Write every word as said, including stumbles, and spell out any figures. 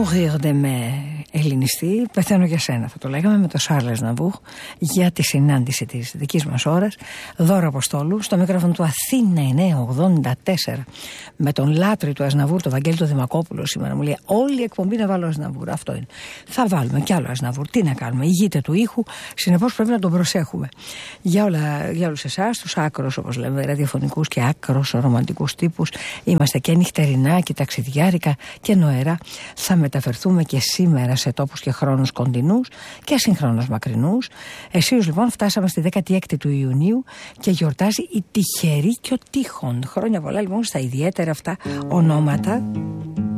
Mourir d'aimer, ελληνιστή, πεθαίνω για σένα θα το λέγαμε, με το Σάρλ Αznavour, για τη συνάντηση της δικής μας ώρας. Δώρα Αποστόλου, στο μικρόφωνο του Αθήνα εννιακόσια ογδόντα τέσσερα, με τον λάτρη του Αznavour, τον Βαγγέλη τον Δημακόπουλο. Σήμερα μου λέει όλη η εκπομπή να βάλω Aznavour. Αυτό είναι. Θα βάλουμε κι άλλο Aznavour. Τι να κάνουμε, ηγείται του ήχου, συνεπώς πρέπει να τον προσέχουμε. Για, όλα, για όλους εσάς, τους άκρος, όπως λέμε, ραδιοφωνικούς και άκρος ρομαντικούς τύπους, είμαστε και νυχτερινά και ταξιδιάρικα και νοερά. Θα μεταφερθούμε και σήμερα σε τόπους και χρόνους κοντινούς και συγχρόνως μακρινούς. Εσείς λοιπόν φτάσαμε στη δέκατη έκτη του Ιουνίου και γιορτάζει η τυχερή και ο τείχον. Χρόνια πολλά λοιπόν στα ιδιαίτερα αυτά ονόματα.